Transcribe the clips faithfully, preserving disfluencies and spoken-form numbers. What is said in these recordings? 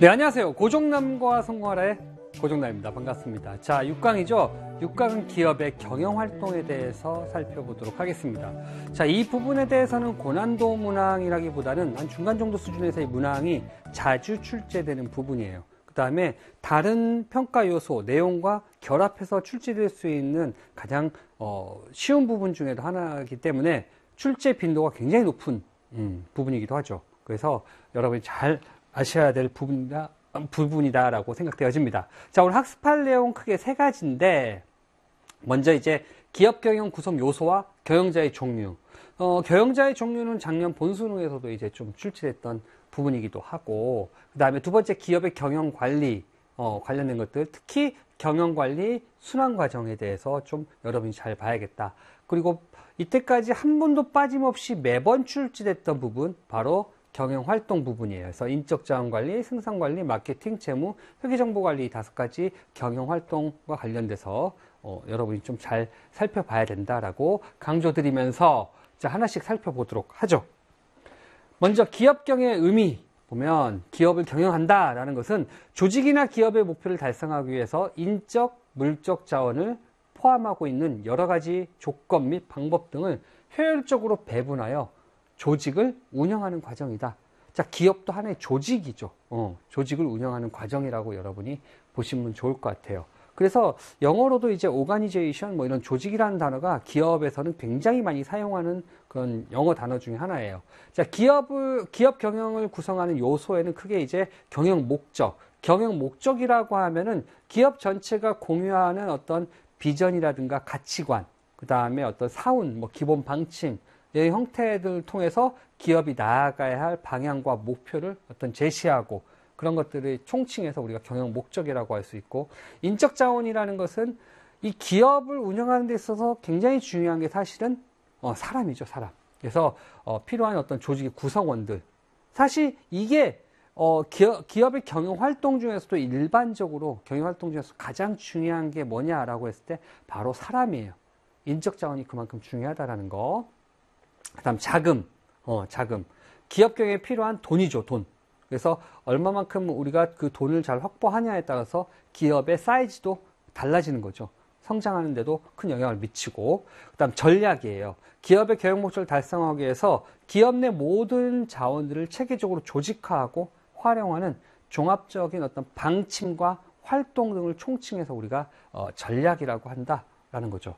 네, 안녕하세요. 고종남과 송화라의 고종남입니다. 반갑습니다. 자, 육 강이죠. 육 강은 기업의 경영활동에 대해서 살펴보도록 하겠습니다. 자, 이 부분에 대해서는 고난도 문항이라기보다는 한 중간 정도 수준에서의 문항이 자주 출제되는 부분이에요. 그 다음에 다른 평가 요소, 내용과 결합해서 출제될 수 있는 가장 어, 쉬운 부분 중에도 하나이기 때문에 출제 빈도가 굉장히 높은 음, 부분이기도 하죠. 그래서 여러분이 잘 아셔야 될 부분이다, 부분이다라고 생각되어집니다. 자, 오늘 학습할 내용 크게 세 가지인데, 먼저 이제 기업 경영 구성 요소와 경영자의 종류. 어, 경영자의 종류는 작년 본수능에서도 이제 좀 출제됐던 부분이기도 하고, 그 다음에 두 번째 기업의 경영 관리, 어, 관련된 것들, 특히 경영 관리 순환 과정에 대해서 좀 여러분이 잘 봐야겠다. 그리고 이때까지 한 번도 빠짐없이 매번 출제됐던 부분, 바로 경영활동 부분이에요. 그래서 인적자원관리, 생산관리, 마케팅, 재무, 회계정보관리 다섯 가지 경영활동과 관련돼서 어, 여러분이 좀 잘 살펴봐야 된다라고 강조드리면서 자, 하나씩 살펴보도록 하죠. 먼저 기업 경영의 의미 보면 기업을 경영한다라는 것은 조직이나 기업의 목표를 달성하기 위해서 인적, 물적 자원을 포함하고 있는 여러 가지 조건 및 방법 등을 효율적으로 배분하여 조직을 운영하는 과정이다. 자, 기업도 하나의 조직이죠. 어, 조직을 운영하는 과정이라고 여러분이 보시면 좋을 것 같아요. 그래서 영어로도 이제 오가니제이션 뭐 이런 조직이라는 단어가 기업에서는 굉장히 많이 사용하는 그런 영어 단어 중에 하나예요. 자, 기업을, 기업 경영을 구성하는 요소에는 크게 이제 경영 목적, 경영 목적이라고 하면은 기업 전체가 공유하는 어떤 비전이라든가 가치관, 그 다음에 어떤 사운, 뭐 기본 방침, 이 형태들을 통해서 기업이 나아가야 할 방향과 목표를 어떤 제시하고 그런 것들을 총칭해서 우리가 경영 목적이라고 할 수 있고, 인적 자원이라는 것은 이 기업을 운영하는 데 있어서 굉장히 중요한 게 사실은 어, 사람이죠, 사람. 그래서 어, 필요한 어떤 조직의 구성원들. 사실 이게 어, 기업, 기업의 경영 활동 중에서도 일반적으로 경영 활동 중에서 가장 중요한 게 뭐냐라고 했을 때 바로 사람이에요. 인적 자원이 그만큼 중요하다라는 거. 그 다음 자금, 어, 자금. 기업 경영에 필요한 돈이죠, 돈. 그래서 얼마만큼 우리가 그 돈을 잘 확보하냐에 따라서 기업의 사이즈도 달라지는 거죠. 성장하는 데도 큰 영향을 미치고. 그 다음 전략이에요. 기업의 경영 목적을 달성하기 위해서 기업 내 모든 자원들을 체계적으로 조직화하고 활용하는 종합적인 어떤 방침과 활동 등을 총칭해서 우리가 어, 전략이라고 한다라는 거죠.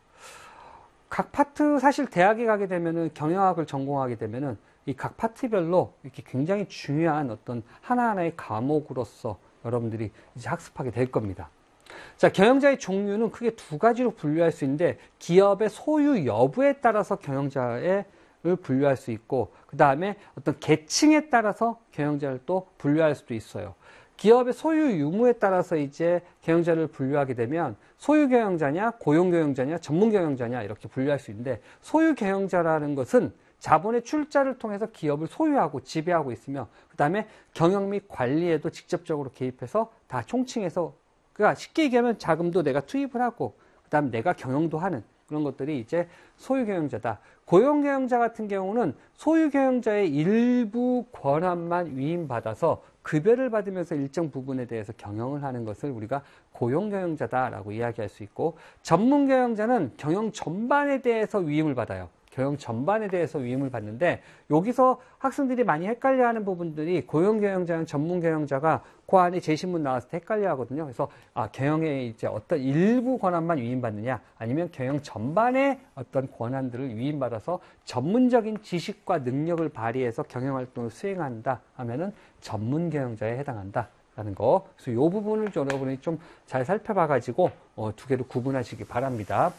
각 파트, 사실 대학에 가게 되면은 경영학을 전공하게 되면은 이 각 파트별로 이렇게 굉장히 중요한 어떤 하나하나의 과목으로서 여러분들이 이제 학습하게 될 겁니다. 자, 경영자의 종류는 크게 두 가지로 분류할 수 있는데, 기업의 소유 여부에 따라서 경영자를 분류할 수 있고, 그 다음에 어떤 계층에 따라서 경영자를 또 분류할 수도 있어요. 기업의 소유 유무에 따라서 이제 경영자를 분류하게 되면 소유 경영자냐, 고용 경영자냐, 전문 경영자냐 이렇게 분류할 수 있는데, 소유 경영자라는 것은 자본의 출자를 통해서 기업을 소유하고 지배하고 있으며, 그 다음에 경영 및 관리에도 직접적으로 개입해서 다 총칭해서, 그러니까 쉽게 얘기하면 자금도 내가 투입을 하고, 그 다음에 내가 경영도 하는 그런 것들이 이제 소유 경영자다. 고용 경영자 같은 경우는 소유 경영자의 일부 권한만 위임받아서 급여를 받으면서 일정 부분에 대해서 경영을 하는 것을 우리가 고용 경영자다라고 이야기할 수 있고, 전문 경영자는 경영 전반에 대해서 위임을 받아요. 경영 전반에 대해서 위임을 받는데, 여기서 학생들이 많이 헷갈려하는 부분들이 고용 경영자는 전문 경영자가 그 안에 제시문 나왔을 때 헷갈려하거든요. 그래서 아, 경영에 이제 어떤 일부 권한만 위임받느냐, 아니면 경영 전반의 어떤 권한들을 위임받아서 전문적인 지식과 능력을 발휘해서 경영 활동을 수행한다 하면은 전문 경영자에 해당한다라는 거. 그래서 이 부분을 여러분이 좀 잘 살펴봐가지고 어, 두 개로 구분하시기 바랍니다.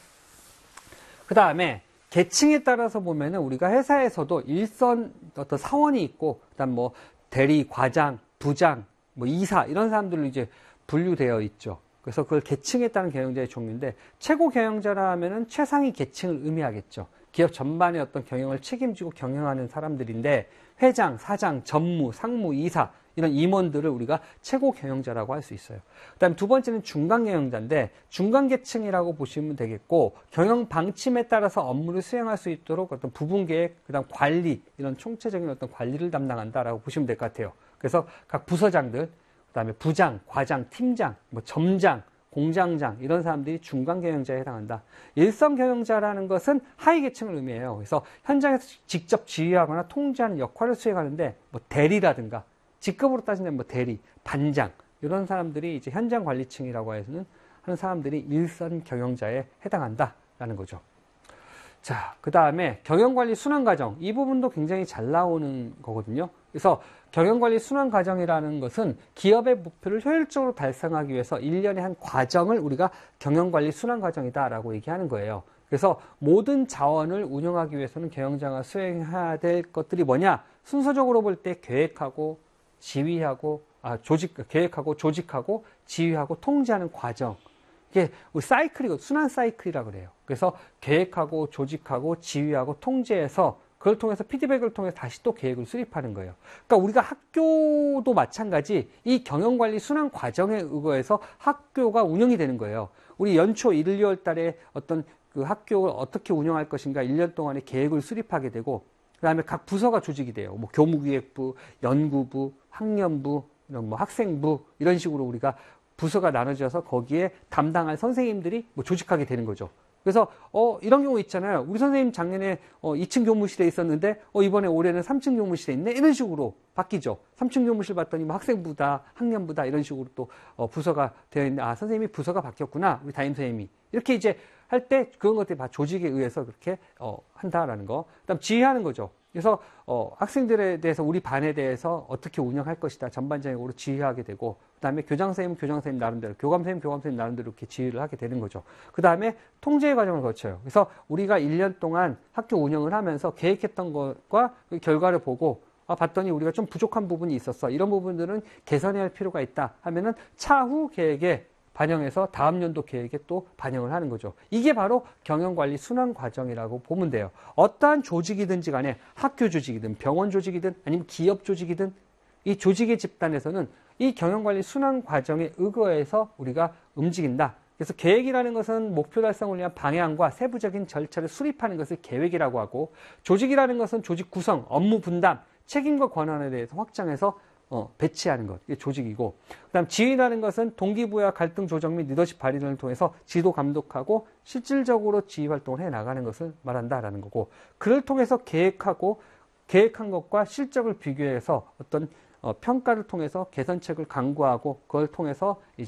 그 다음에 계층에 따라서 보면은 우리가 회사에서도 일선 어떤 사원이 있고, 그다음 뭐 대리, 과장, 부장, 뭐 이사 이런 사람들로 이제 분류되어 있죠. 그래서 그걸 계층에 따른 경영자의 종류인데, 최고 경영자라 하면은 최상위 계층을 의미하겠죠. 기업 전반의 어떤 경영을 책임지고 경영하는 사람들인데, 회장, 사장, 전무, 상무, 이사 이런 임원들을 우리가 최고 경영자라고 할 수 있어요. 그 다음에 두 번째는 중간 경영자인데, 중간 계층이라고 보시면 되겠고, 경영 방침에 따라서 업무를 수행할 수 있도록 어떤 부분 계획, 그 다음 관리, 이런 총체적인 어떤 관리를 담당한다라고 보시면 될 것 같아요. 그래서 각 부서장들, 그다음에 부장, 과장, 팀장, 뭐 점장, 공장장 이런 사람들이 중간 경영자에 해당한다. 일선 경영자라는 것은 하위 계층을 의미해요. 그래서 현장에서 직접 지휘하거나 통제하는 역할을 수행하는데 뭐 대리라든가 직급으로 따지면 뭐 대리, 반장 이런 사람들이 이제 현장 관리층이라고 해서는 하는 사람들이 일선 경영자에 해당한다라는 거죠. 자, 그 다음에 경영관리 순환과정. 이 부분도 굉장히 잘 나오는 거거든요. 그래서 경영관리 순환과정이라는 것은 기업의 목표를 효율적으로 달성하기 위해서 일련의 한 과정을 우리가 경영관리 순환과정이다라고 얘기하는 거예요. 그래서 모든 자원을 운영하기 위해서는 경영자가 수행해야 될 것들이 뭐냐? 순서적으로 볼 때 계획하고 지휘하고, 아, 조직, 계획하고 조직하고 지휘하고 통제하는 과정. 이게 사이클이고 순환 사이클이라고 그래요. 그래서 계획하고 조직하고 지휘하고 통제해서 그걸 통해서 피드백을 통해서 다시 또 계획을 수립하는 거예요. 그러니까 우리가 학교도 마찬가지 이 경영관리 순환 과정에 의거해서 학교가 운영이 되는 거예요. 우리 연초 일, 이월 달에 어떤 그 학교를 어떻게 운영할 것인가 일 년 동안의 계획을 수립하게 되고 그 다음에 각 부서가 조직이 돼요. 뭐 교무기획부, 연구부, 학년부, 이런 뭐 학생부 이런 식으로 우리가 부서가 나눠져서 거기에 담당할 선생님들이 뭐 조직하게 되는 거죠. 그래서 어 이런 경우 있잖아요. 우리 선생님 작년에 어 이 층 교무실에 있었는데 어 이번에 올해는 삼 층 교무실에 있네. 이런 식으로 바뀌죠. 삼 층 교무실 봤더니 뭐 학생부다, 학년부다 이런 식으로 또 어 부서가 되어 있는데 아 선생님이 부서가 바뀌었구나. 우리 담임 선생님이 이렇게 이제 할 때 그런 것들이 다 조직에 의해서 그렇게 어 한다라는 거. 그다음 지휘하는 거죠. 그래서 어, 학생들에 대해서 우리 반에 대해서 어떻게 운영할 것이다 전반적으로 지휘하게 되고 그 다음에 교장 선생님은 교장 선생님 나름대로 교감 선생님 교감 선생님 나름대로 이렇게 지휘를 하게 되는 거죠. 그 다음에 통제의 과정을 거쳐요. 그래서 우리가 일 년 동안 학교 운영을 하면서 계획했던 것과 그 결과를 보고 아, 봤더니 우리가 좀 부족한 부분이 있었어. 이런 부분들은 개선해야 할 필요가 있다 하면은 차후 계획에 반영해서 다음 연도 계획에 또 반영을 하는 거죠. 이게 바로 경영관리 순환 과정이라고 보면 돼요. 어떠한 조직이든지 간에 학교 조직이든 병원 조직이든 아니면 기업 조직이든 이 조직의 집단에서는 이 경영관리 순환 과정에 의거해서 우리가 움직인다. 그래서 계획이라는 것은 목표 달성을 위한 방향과 세부적인 절차를 수립하는 것을 계획이라고 하고 조직이라는 것은 조직 구성, 업무 분담, 책임과 권한에 대해서 확장해서 어, 배치하는 것, 이게 조직이고 그 다음 지휘라는 것은 동기부여 갈등 조정 및 리더십 발휘를 통해서 지도 감독하고 실질적으로 지휘 활동을 해나가는 것을 말한다라는 거고 그를 통해서 계획하고 계획한 것과 실적을 비교해서 어떤 어, 평가를 통해서 개선책을 강구하고 그걸 통해서 이제